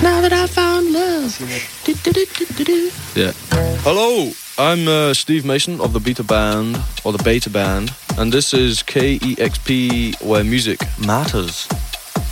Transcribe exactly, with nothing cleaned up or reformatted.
Now that I found love. Do, do, do, do, do, do. Yeah. Hello, I'm uh, Steve Mason of the Beta Band, or the Beta Band, and this is K E X P, where music matters.